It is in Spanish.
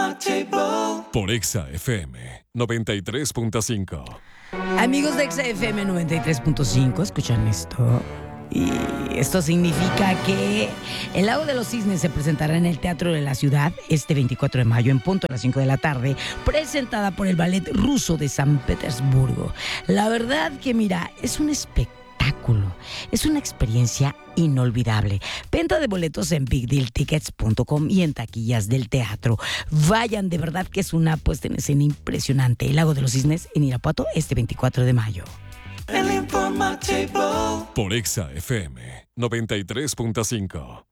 Por Exa FM 93.5. Amigos de Exa FM 93.5, escuchan esto. Y esto significa que El Lago de los Cisnes se presentará en el Teatro de la Ciudad este 24 de mayo en punto a las 5 de la tarde, presentada por el Ballet Ruso de San Petersburgo. La verdad que mira, es un espectáculo, es una experiencia inolvidable. Venta de boletos en bigdealtickets.com y en taquillas del teatro. Vayan, de verdad que es una puesta en escena impresionante. El Lago de los Cisnes en Irapuato este 24 de mayo. Por Exa FM 93.5.